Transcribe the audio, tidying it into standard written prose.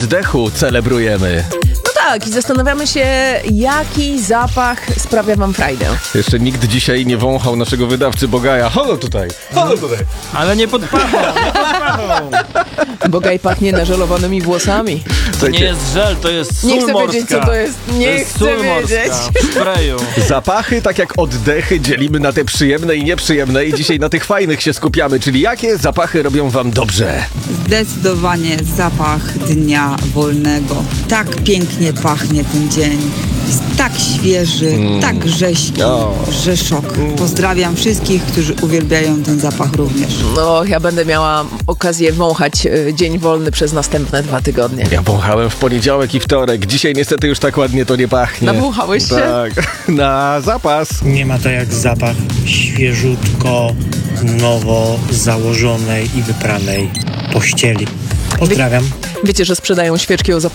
oddechu celebrujemy. No tak, i zastanawiamy się, jaki zapach sprawia wam frajdę. Jeszcze nikt dzisiaj nie wąchał naszego wydawcy Bogaja. Halo tutaj. Ale nie pod pachą, nie pod pachą. Bogaj pachnie nażelowanymi włosami. To nie jest żel, to jest sól Nie chcę morska. wiedzieć, co to jest. Nie chcę sól wiedzieć. morska w sprayu. Zapachy, tak jak oddechy, dzielimy na te przyjemne i nieprzyjemne i dzisiaj na tych fajnych się skupiamy, czyli jakie zapachy robią wam dobrze? Zdecydowanie zapach dnia wolnego. Tak pięknie pachnie ten dzień. Jest tak świeży, tak rześki, że szok. Pozdrawiam wszystkich, którzy uwielbiają ten zapach również. No, ja będę miała okazję wąchać dzień wolny przez następne 2 tygodnie. Ja wąchałem w poniedziałek i wtorek. Dzisiaj niestety już tak ładnie to nie pachnie. Nawąchałeś się? Tak, na zapas. Nie ma to jak zapach świeżutko, nowo założonej i wypranej pościeli. Pozdrawiam. Wiecie, że sprzedają świeczki o zapachu